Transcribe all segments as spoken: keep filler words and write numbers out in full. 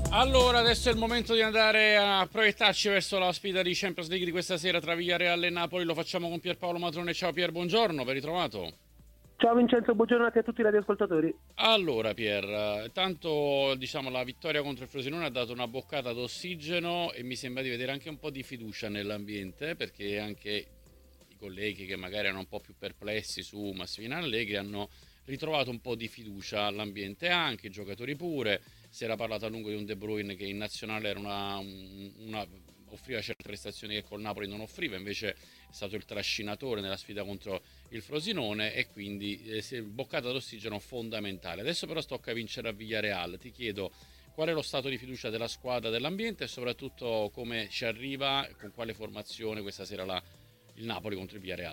Allora, adesso è il momento di andare a proiettarci verso la sfida di Champions League di questa sera tra Villarreal e Napoli. Lo facciamo con Pierpaolo Matrone. Ciao Pier, buongiorno, ben ritrovato. Ciao Vincenzo, buongiorno a te e a tutti i radioascoltatori. Allora Pier, eh, tanto diciamo la vittoria contro il Frosinone ha dato una boccata d'ossigeno e mi sembra di vedere anche un po' di fiducia nell'ambiente, perché anche i colleghi che magari erano un po' più perplessi su Massimiliano Allegri hanno ritrovato un po' di fiducia all'ambiente, anche i giocatori pure. Si era parlato a lungo di un De Bruyne che in nazionale era una, una, offriva certe prestazioni che col Napoli non offriva, invece è stato il trascinatore nella sfida contro il Frosinone e quindi eh, boccata d'ossigeno fondamentale. Adesso però tocca vincere a Villarreal. Ti chiedo qual è lo stato di fiducia della squadra, dell'ambiente e soprattutto come ci arriva, con quale formazione questa sera la, il Napoli contro il Villarreal.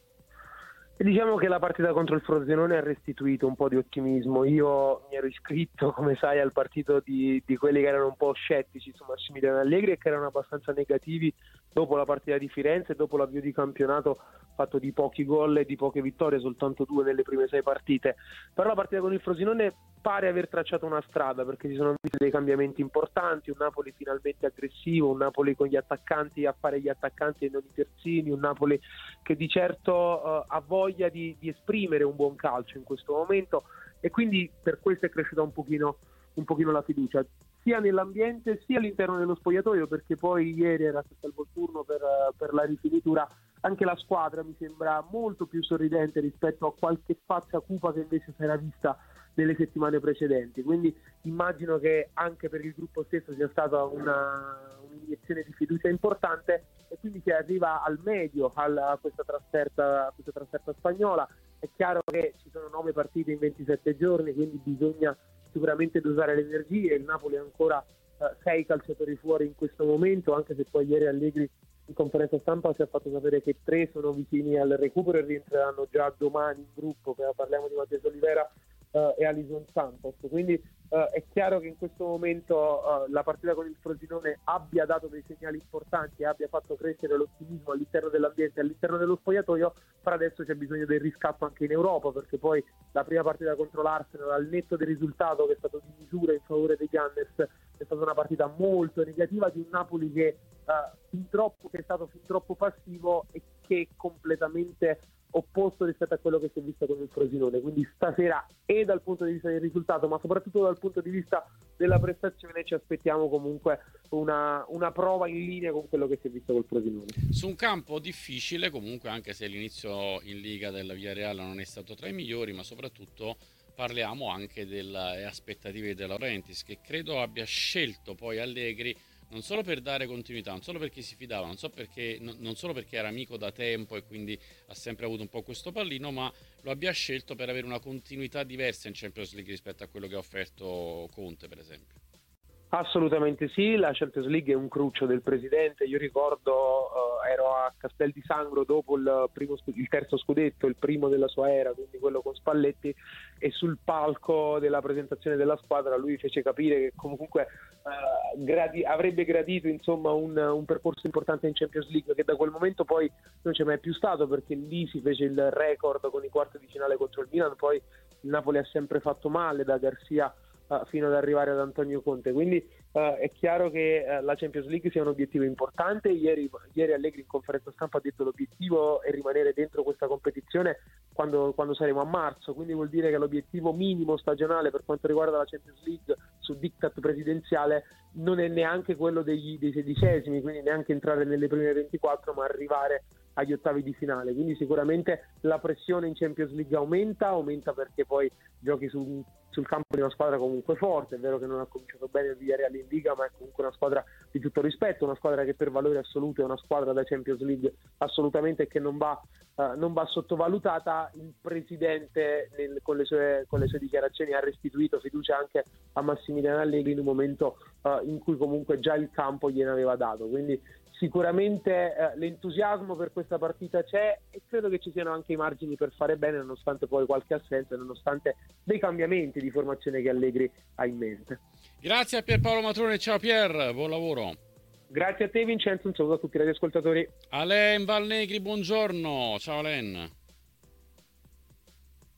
E diciamo che la partita contro il Frosinone ha restituito un po' di ottimismo. Io mi ero iscritto, come sai, al partito di, di quelli che erano un po' scettici su Massimiliano Allegri e che erano abbastanza negativi dopo la partita di Firenze e dopo l'avvio di campionato fatto di pochi gol e di poche vittorie, soltanto due nelle prime sei partite. Però la partita con il Frosinone pare aver tracciato una strada, perché si sono visti dei cambiamenti importanti, un Napoli finalmente aggressivo, un Napoli con gli attaccanti a fare gli attaccanti e non i terzini, un Napoli che di certo uh, ha voglia di, di esprimere un buon calcio in questo momento, e quindi per questo è cresciuta un pochino, un pochino la fiducia sia nell'ambiente sia all'interno dello spogliatoio, perché poi ieri era stato il turno per, per la rifinitura. Anche la squadra mi sembra molto più sorridente rispetto a qualche faccia cupa che invece si era vista nelle settimane precedenti, quindi immagino che anche per il gruppo stesso sia stata una, un'iniezione di fiducia importante, e quindi si arriva al medio alla, a questa trasferta, a questa trasferta spagnola. È chiaro che ci sono nove partite in ventisette giorni, quindi bisogna sicuramente dosare le energie. Il Napoli ha ancora eh, sei calciatori fuori in questo momento, anche se poi ieri Allegri in conferenza stampa si è fatto sapere che tre sono vicini al recupero e rientreranno già domani in gruppo. Parliamo di Matheus Olivera Uh, e Alison Santos, quindi uh, è chiaro che in questo momento uh, la partita con il Frosinone abbia dato dei segnali importanti e abbia fatto crescere l'ottimismo all'interno dell'ambiente, all'interno dello spogliatoio. Per adesso c'è bisogno del riscatto anche in Europa, perché poi la prima partita contro l'Arsenal, al netto del risultato che è stato di misura in favore dei Gunners, è stata una partita molto negativa di un Napoli che, uh, fin troppo, che è stato fin troppo passivo e che è completamente opposto rispetto a quello che si è visto con il Frosinone. Quindi stasera, e dal punto di vista del risultato ma soprattutto dal punto di vista della prestazione, ci aspettiamo comunque una, una prova in linea con quello che si è visto col Frosinone. Su un campo difficile comunque, anche se l'inizio in Liga della Villarreal non è stato tra i migliori, ma soprattutto parliamo anche delle aspettative di Laurentiis, che credo abbia scelto poi Allegri non solo per dare continuità, non solo perché si fidava, non, so perché, no, non solo perché era amico da tempo e quindi ha sempre avuto un po' questo pallino, ma lo abbia scelto per avere una continuità diversa in Champions League rispetto a quello che ha offerto Conte, per esempio. Assolutamente sì, la Champions League è un cruccio del presidente. Io ricordo uh, ero a Castel di Sangro dopo il, primo, il terzo scudetto, il primo della sua era, quindi quello con Spalletti, e sul palco della presentazione della squadra lui fece capire che comunque uh, gradi, avrebbe gradito insomma un, un percorso importante in Champions League, che da quel momento poi non c'è mai più stato, perché lì si fece il record con i quarti di finale contro il Milan. Poi il Napoli ha sempre fatto male, da Garcia Uh, fino ad arrivare ad Antonio Conte, quindi uh, è chiaro che uh, la Champions League sia un obiettivo importante. Ieri, ieri Allegri in conferenza stampa ha detto l'obiettivo è rimanere dentro questa competizione quando, quando saremo a marzo, quindi vuol dire che l'obiettivo minimo stagionale per quanto riguarda la Champions League su diktat presidenziale non è neanche quello degli, dei sedicesimi, quindi neanche entrare nelle prime ventiquattro, ma arrivare agli ottavi di finale. Quindi sicuramente la pressione in Champions League aumenta, aumenta perché poi giochi su, sul campo di una squadra comunque forte. È vero che non ha cominciato bene il Villarreal in Liga, ma è comunque una squadra di tutto rispetto, una squadra che per valore assoluto è una squadra da Champions League assolutamente, che non va, uh, non va sottovalutata. Il presidente nel, con, le sue, con le sue dichiarazioni ha restituito fiducia anche a Massimiliano Allegri in un momento uh, in cui comunque già il campo gliene aveva dato, quindi sicuramente eh, l'entusiasmo per questa partita c'è, e credo che ci siano anche i margini per fare bene, nonostante poi qualche assenza, nonostante dei cambiamenti di formazione che Allegri ha in mente. Grazie a Pierpaolo Matrone, ciao Pier, buon lavoro. Grazie a te Vincenzo, un saluto a tutti gli ascoltatori. Alain Valnegri, buongiorno, ciao Alain.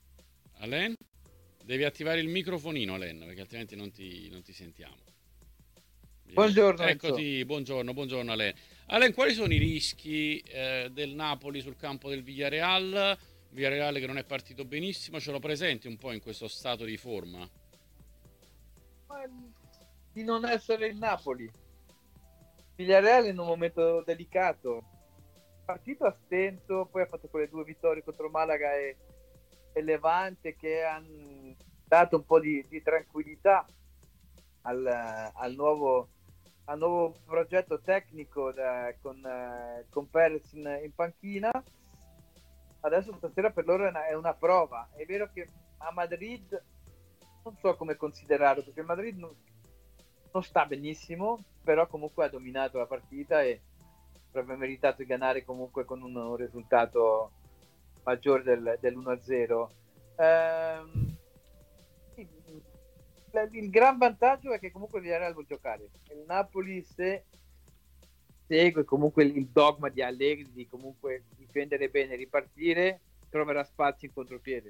Alain? Devi attivare il microfonino, Alain, perché altrimenti non ti, non ti sentiamo. Buongiorno Enzo. Eccoti, buongiorno, buongiorno Alain. Alain, quali sono i rischi eh, del Napoli sul campo del Villarreal? Villarreal che non è partito benissimo, ce lo presenti un po' in questo stato di forma? Di non essere il Napoli. Villarreal in un momento delicato, partito a stento, poi ha fatto quelle due vittorie contro Malaga e, e Levante che hanno dato un po' di, di tranquillità al, al, nuovo, al nuovo progetto tecnico da, con, con Perez in, in panchina. Adesso stasera per loro è una, è una prova. È vero che a Madrid non so come considerarlo, perché il Madrid non, non sta benissimo, però comunque ha dominato la partita e avrebbe meritato di ganare comunque con un, un risultato maggiore del, dell'uno a zero. Ehm, il, il gran vantaggio è che comunque il Villarreal vuole giocare. Il Napoli, se segue comunque il dogma di Allegri di comunque difendere bene e ripartire, troverà spazio in contropiede.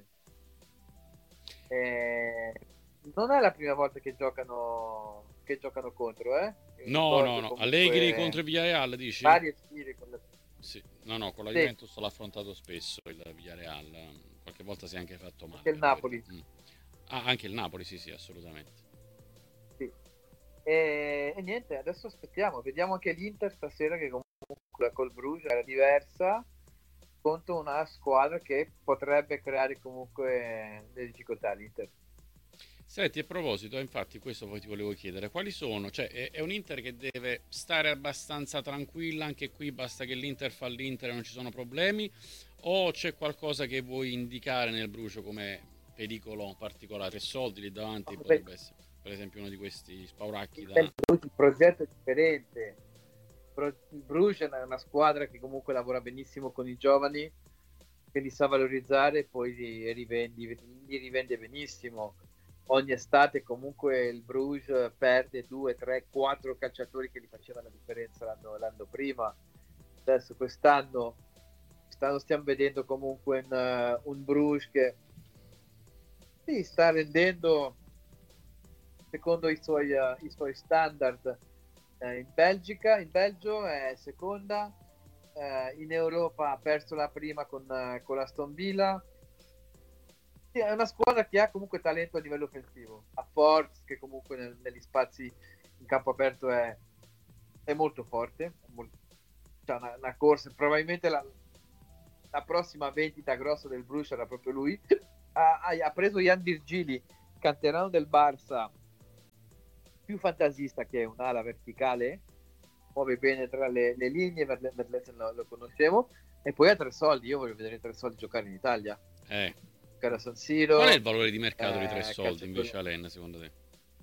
Eh, non è la prima volta che giocano che giocano contro, eh? No, no, no. Allegri contro il Villarreal, dici? Varie sfide con la... Sì, no, no, con la sì. Juventus l'ha affrontato spesso il Villarreal, qualche volta si è anche fatto male. Anche il Napoli. Mm. Ah, anche il Napoli, sì, sì, assolutamente. Sì. E, e niente, adesso aspettiamo, vediamo anche l'Inter stasera che comunque col Bruges era diversa contro una squadra che potrebbe creare comunque delle difficoltà all'Inter. Senti, a proposito, infatti questo poi ti volevo chiedere, quali sono, cioè è, è un Inter che deve stare abbastanza tranquilla, anche qui basta che l'Inter fa l'Inter e non ci sono problemi, o c'è qualcosa che vuoi indicare nel Brucio come pericolo particolare? Soldi lì davanti oh, potrebbe beh. essere, per esempio, uno di questi spauracchi da... Il progetto è differente, il Bruges è una squadra che comunque lavora benissimo con i giovani, che li sa valorizzare e poi li, rivendi, li rivende benissimo. Ogni estate comunque il Bruges perde due, tre, quattro calciatori che gli facevano la differenza l'anno, l'anno prima. Adesso quest'anno, quest'anno stiamo vedendo comunque un, un Bruges che si sta rendendo secondo i suoi, uh, i suoi standard. Eh, in Belgica, in Belgio è seconda, eh, in Europa ha perso la prima con, uh, con l'Aston Villa. È una squadra che ha comunque talento a livello offensivo, ha Forza che comunque nel, negli spazi in campo aperto è, è molto forte, è molto, c'è una, una corsa, probabilmente la, la prossima vendita grossa del Bruges era proprio lui. ha, ha preso Jan Virgili, canterano del Barça, più fantasista che un'ala verticale, muove bene tra le, le linee, Verletzen lo, lo conosciamo, e poi ha tre soldi. Io voglio vedere tre soldi giocare in Italia. Eh. A San Siro. Qual è il valore di mercato eh, di tre soldi invece, Alain, secondo te?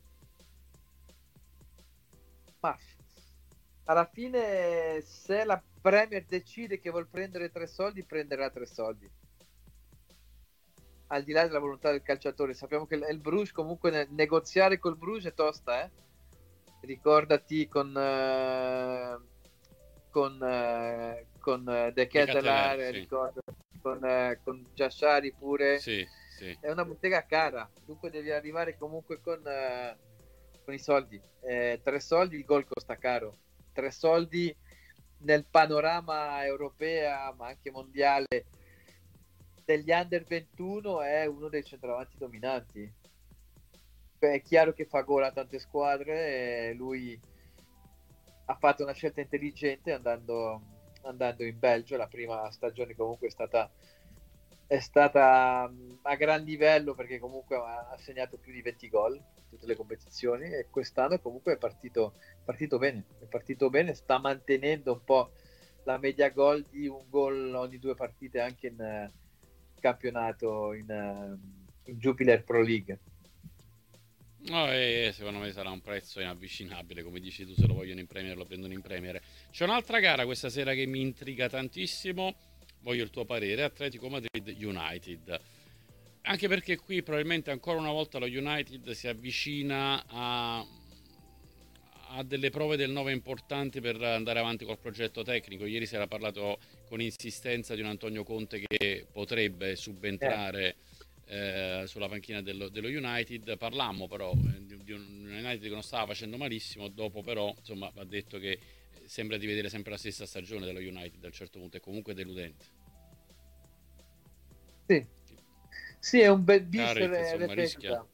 Ma alla fine, se la Premier decide che vuol prendere tre soldi, prenderà tre soldi. Al di là della volontà del calciatore, sappiamo che il Bruges comunque negoziare col Bruges è tosta, eh? Ricordati con uh, con uh, con uh, De Ketelaere, sì. Ricordo con, uh, con Giassari pure, sì, sì. È una bottega cara, dunque devi arrivare comunque con, uh, con i soldi. Eh, tre soldi il gol costa caro, tre soldi nel panorama europeo ma anche mondiale degli under ventuno è uno dei centravanti dominanti. È chiaro che fa gol a tante squadre e lui ha fatto una scelta intelligente andando, andando in Belgio. La prima stagione comunque è stata è stata a gran livello perché comunque ha segnato più di venti gol in tutte le competizioni e quest'anno comunque è partito, partito bene, è partito bene, sta mantenendo un po' la media gol di un gol ogni due partite anche in uh, campionato in, uh, in Jupiler Pro League. No, e secondo me sarà un prezzo inavvicinabile, come dici tu, se lo vogliono in Premier lo prendono in Premier. C'è un'altra gara questa sera che mi intriga tantissimo, voglio il tuo parere, Atletico Madrid United. Anche perché qui probabilmente ancora una volta lo United si avvicina a, a delle prove del nove importanti per andare avanti col progetto tecnico. Ieri si era parlato con insistenza di un Antonio Conte che potrebbe subentrare eh. Eh, sulla panchina dello, dello United. Parlammo però eh, di, di un United che non stava facendo malissimo, dopo però insomma va detto che sembra di vedere sempre la stessa stagione dello United a un certo punto, è comunque deludente. Sì, sì, è un bel visto, Carrick, insomma, ripeto, rischia.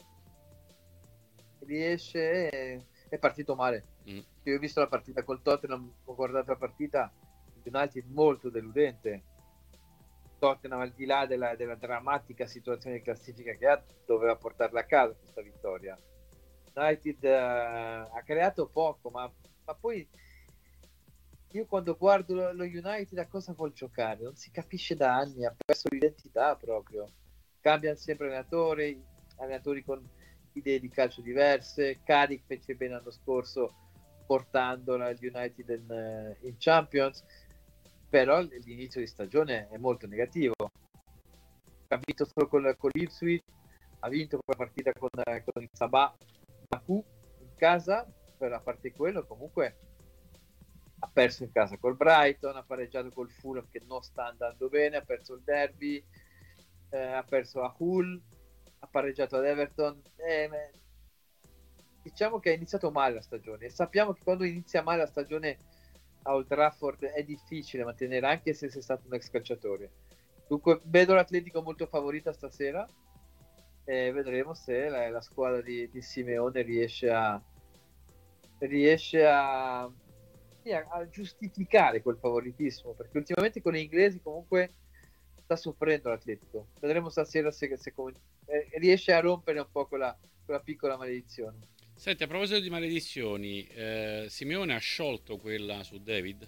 riesce, è partito male. Mm. Io ho visto la partita col Tottenham, ho guardato la partita, United molto deludente. Tottenham, al di là della, della drammatica situazione di classifica che ha, doveva portarla a casa questa vittoria. United uh, ha creato poco, ma, ma poi io quando guardo lo, lo United a cosa vuol giocare? Non si capisce da anni, ha perso l'identità proprio. Cambiano sempre allenatori, allenatori con idee di calcio diverse. Carrick fece bene l'anno scorso portandola il United in, in Champions, però l'inizio di stagione è molto negativo. Ha vinto solo con, con l'Ipswich, ha vinto quella partita con, con il Sabah Baku in casa, però a parte quello comunque ha perso in casa col Brighton, ha pareggiato col Fulham che non sta andando bene, ha perso il derby, eh, ha perso a Hull, ha pareggiato ad Everton. Eh, diciamo che ha iniziato male la stagione e sappiamo che quando inizia male la stagione a Old Trafford è difficile mantenere, anche se sei stato un ex calciatore. Dunque vedo l'Atletico molto favorita stasera e vedremo se la, la squadra di, di Simeone riesce a riesce a, a giustificare quel favoritismo, perché ultimamente con gli inglesi comunque sta soffrendo l'Atletico. Vedremo stasera se, se come, eh, riesce a rompere un po' quella, quella piccola maledizione. Senti, a proposito di maledizioni, eh, Simeone ha sciolto quella su David?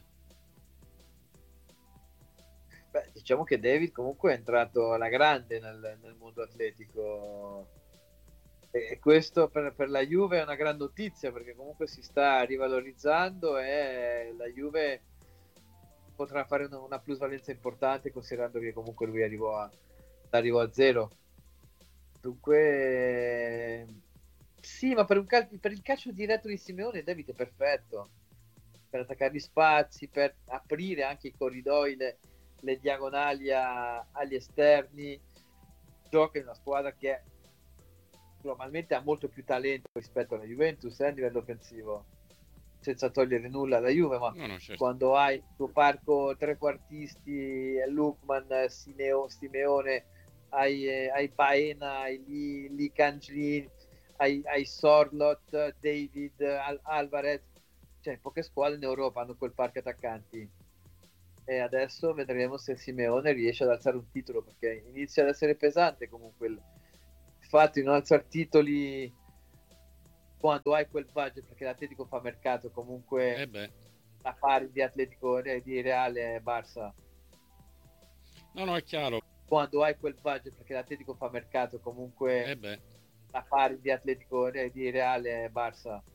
Beh, diciamo che David comunque è entrato alla grande nel, nel mondo atletico e questo per, per la Juve è una gran notizia, perché comunque si sta rivalorizzando e la Juve potrà fare una, una plusvalenza importante, considerando che comunque lui arrivò a, arrivò a zero. Dunque sì, ma per, un cal- per il calcio diretto di Simeone David è perfetto per attaccare gli spazi, per aprire anche i corridoi, le, le diagonali a, agli esterni. Gioca in una squadra che normalmente ha molto più talento rispetto alla Juventus eh, a livello offensivo, senza togliere nulla alla Juve, ma No, no, certo. quando hai il tuo parco trequartisti, Lukman, Simeo, Simeone, hai, eh, hai Baena, hai Lee, Lee Canglin, hai, hai Sorlot, David, Al- Alvarez, cioè poche squadre in Europa hanno quel parco attaccanti. E adesso vedremo se Simeone riesce ad alzare un titolo, perché inizia ad essere pesante comunque il fatto di non alzare titoli quando hai quel budget, perché l'Atletico fa mercato comunque Eh beh. a pari di Atletico, di Reale e Barça. No, no, è chiaro. Quando hai quel budget, perché l'Atletico fa mercato comunque Eh beh. a pari di Atletico, di Reale e Barça.